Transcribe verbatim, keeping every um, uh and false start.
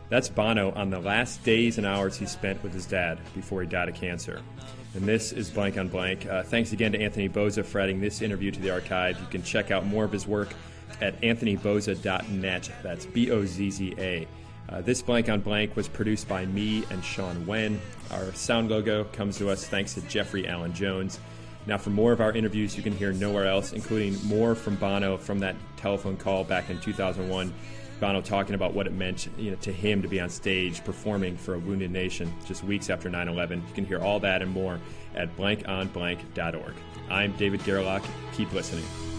That's Bono on the last days and hours he spent with his dad before he died of cancer. And this is Blank on Blank. Uh, thanks again to Anthony Bozza for adding this interview to the archive. You can check out more of his work at anthony bozza dot net. That's B O Z Z A. Uh, this Blank on Blank was produced by me and Sean Wen. Our sound logo comes to us thanks to Jeffrey Allen Jones. Now, for more of our interviews you can hear nowhere else, including more from Bono from that telephone call back in two thousand one. Bono talking about what it meant, you know, to him to be on stage performing for a wounded nation just weeks after nine eleven. You can hear all that and more at blank on blank dot org. I'm David Gerlach. Keep listening.